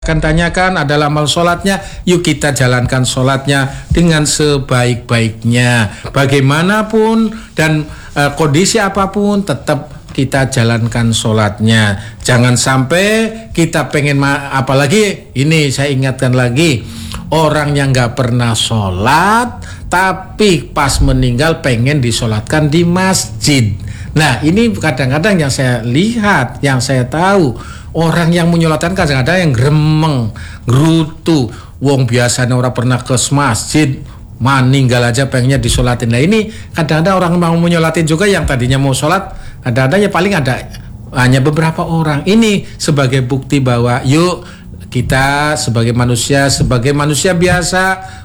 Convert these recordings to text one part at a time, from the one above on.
akan tanyakan adalah amal sholatnya. Yuk kita jalankan sholatnya dengan sebaik-baiknya. Bagaimanapun dan kondisi apapun tetap kita jalankan sholatnya. Jangan sampai kita pengen apalagi ini saya ingatkan lagi, orang yang gak pernah sholat tapi pas meninggal pengen disolatkan di masjid. Nah ini kadang-kadang yang saya lihat, yang saya tahu, orang yang menyolatkan kadang-kadang yang gremeng, gerutu. Wong biasanya orang pernah ke masjid, meninggal aja pengennya disolatin. Nah ini kadang-kadang orang mau menyolatin juga yang tadinya mau sholat, kadang-kadang ya paling ada hanya beberapa orang. Ini sebagai bukti bahwa yuk kita sebagai manusia biasa,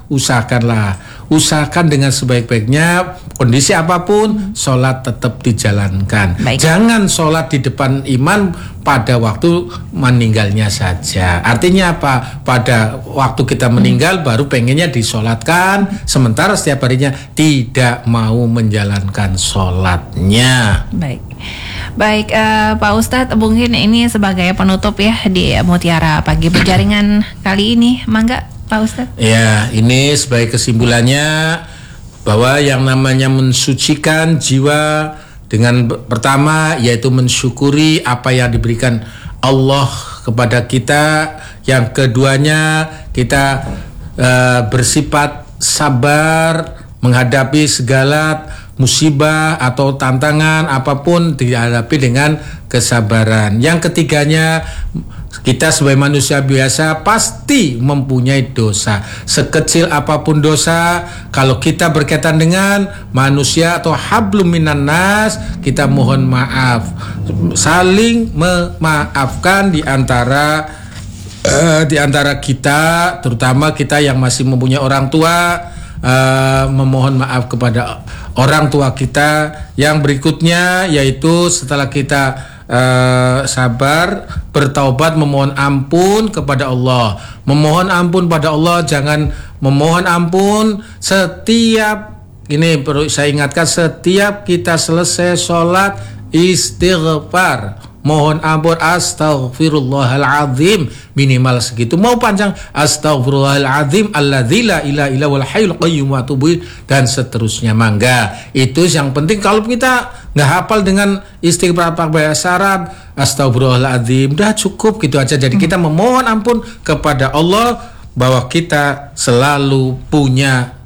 usahakan dengan sebaik-baiknya, kondisi apapun, sholat tetap dijalankan. Baik. Jangan sholat di depan imam pada waktu meninggalnya saja. Artinya apa? Pada waktu kita meninggal baru pengennya disolatkan, sementara setiap harinya tidak mau menjalankan sholatnya. Baik, Pak Ustadz, mungkin ini sebagai penutup ya di Mutiara Pagi Berjaringan kali ini, mangga Pak Ustadz. Ya, ini sebagai kesimpulannya bahwa yang namanya mensucikan jiwa dengan pertama yaitu mensyukuri apa yang diberikan Allah kepada kita. Yang keduanya kita bersifat sabar menghadapi segala musibah atau tantangan apapun dihadapi dengan kesabaran. Yang ketiganya, kita sebagai manusia biasa pasti mempunyai dosa. Sekecil apapun dosa, kalau kita berkaitan dengan manusia atau hablum minan nas, kita mohon maaf. Saling memaafkan di antara kita, terutama kita yang masih mempunyai orang tua, memohon maaf kepada orang tua kita. Yang berikutnya yaitu setelah kita sabar, bertaubat, memohon ampun kepada Allah. Memohon ampun pada Allah, jangan memohon ampun setiap, ini perlu saya ingatkan, setiap kita selesai sholat istighfar, mohon ampun, astaghfirullahaladzim, minimal segitu. Mau panjang, astaghfirullahaladzim alladzi la ilaha illa huwal hayyul qayyum wa atubu ilaih, dan seterusnya. Mangga, itu yang penting. Kalau kita nggak hafal dengan istighfar bahasa Arab, astaghfirullahaladzim, udah cukup gitu aja. Jadi kita memohon ampun kepada Allah bahwa kita selalu punya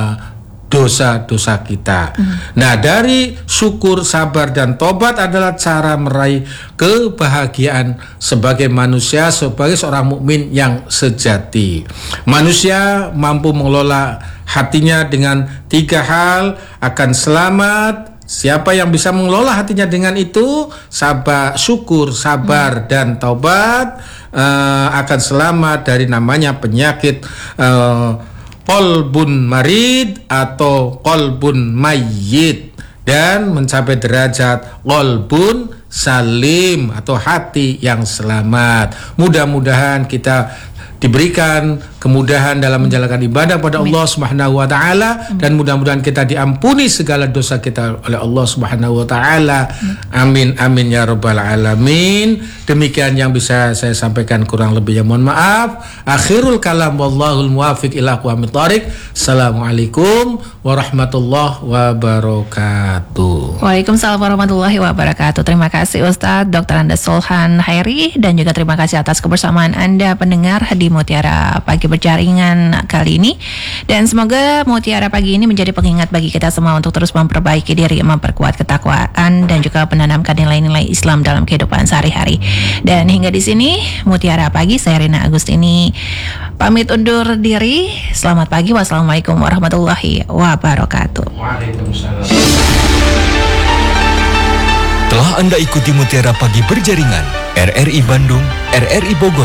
dosa-dosa kita. Nah, dari syukur, sabar, dan tobat adalah cara meraih kebahagiaan sebagai manusia, sebagai seorang mukmin yang sejati. Manusia mampu mengelola hatinya dengan 3 hal akan selamat. Siapa yang bisa mengelola hatinya dengan itu, syukur, sabar, dan taubat, akan selamat dari namanya penyakit qalbun marid atau qalbun mayyit, dan mencapai derajat qalbun salim atau hati yang selamat. Mudah-mudahan kita diberikan kemudahan dalam menjalankan ibadah pada Allah Subhanahu wa taala, dan mudah-mudahan kita diampuni segala dosa kita oleh Allah Subhanahu wa taala. Amin amin ya rabbal alamin. Demikian yang bisa saya sampaikan, kurang lebihnya mohon maaf. Akhirul kalam wallahul muwaffiq ila aqwamit thoriq. Assalamualaikum warahmatullahi wabarakatuh. Waalaikumsalam warahmatullahi wabarakatuh. Terima kasih Ustadz Dr. Andes Solhan Khairi, dan juga terima kasih atas kebersamaan Anda pendengar di Mutiara Pagi Berjaringan kali ini. Dan semoga Mutiara Pagi ini menjadi pengingat bagi kita semua untuk terus memperbaiki diri, memperkuat ketakwaan, dan juga menanamkan nilai-nilai Islam dalam kehidupan sehari-hari. Dan hingga di sini Mutiara Pagi, saya Rina Agustini pamit undur diri. Selamat pagi, wassalamualaikum warahmatullahi wabarakatuh. Waalaikumsalam. Telah Anda ikuti Mutiara Pagi Berjaringan RRI Bandung, RRI Bogor,